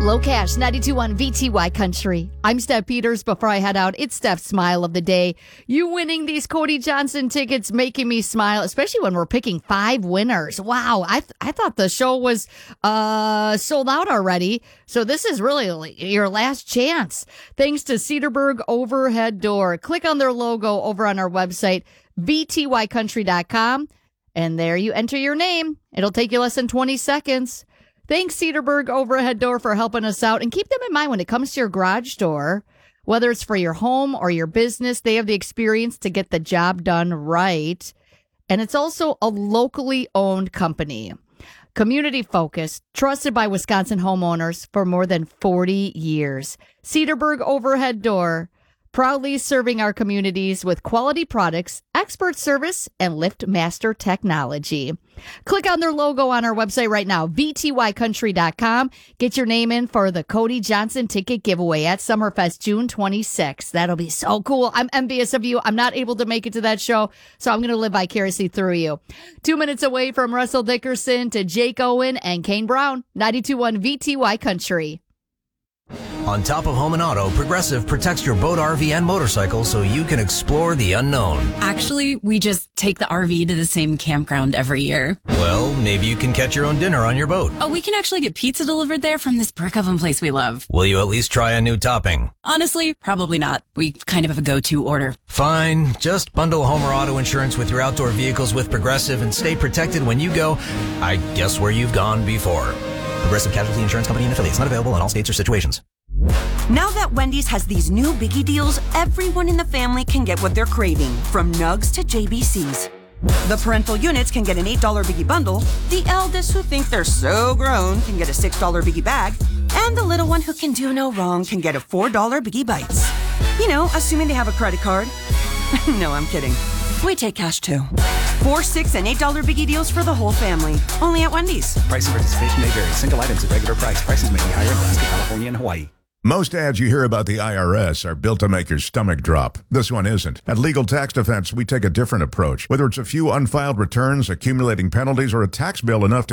Glow Cash 92.1 VTY Country. I'm Steph Peters. Before I head out, it's Steph's smile of the day. You winning these Cody Johnson tickets making me smile, especially when we're picking 5 winners. Wow, I thought the show was sold out already. So this is really your last chance. Thanks to Cedarburg Overhead Door. Click on their logo over on our website, vtycountry.com. And there you enter your name. It'll take you less than 20 seconds. Thanks, Cedarburg Overhead Door, for helping us out. And keep them in mind when it comes to your garage door, whether it's for your home or your business, they have the experience to get the job done right. And it's also a locally owned company. Community focused, trusted by Wisconsin homeowners for more than 40 years. Cedarburg Overhead Door, proudly serving our communities with quality products, expert service, and LiftMaster technology. Click on their logo on our website right now, vtycountry.com. Get your name in for the Cody Johnson ticket giveaway at Summerfest June 26th. That'll be so cool. I'm envious of you. I'm not able to make it to that show, so I'm going to live vicariously through you. 2 minutes away from Russell Dickerson to Jake Owen and Kane Brown, 92.1 VTY Country. On top of home and auto, Progressive protects your boat, RV, and motorcycle so you can explore the unknown. Actually, we just take the RV to the same campground every year. Well, maybe you can catch your own dinner on your boat. Oh, we can actually get pizza delivered there from this brick oven place we love. Will you at least try a new topping? Honestly, probably not. We kind of have a go-to order. Fine. Just bundle home or auto insurance with your outdoor vehicles with Progressive and stay protected when you go, I guess, where you've gone before. Progressive Casualty Insurance Company and affiliates. Not available in all states or situations. Now that Wendy's has these new biggie deals, everyone in the family can get what they're craving, from nugs to JBCs. The parental units can get an $8 biggie bundle, the eldest who think they're so grown can get a $6 biggie bag, and the little one who can do no wrong can get a $4 biggie bites. You know, assuming they have a credit card. No, I'm kidding. We take cash too. 4, 6, and $8 biggie deals for the whole family. Only at Wendy's. Price and participation may vary. Single items at regular price. Prices may be higher in Alaska, California, and Hawaii. Most ads you hear about the IRS are built to make your stomach drop. This one isn't. At Legal Tax Defense, we take a different approach. Whether it's a few unfiled returns, accumulating penalties, or a tax bill enough to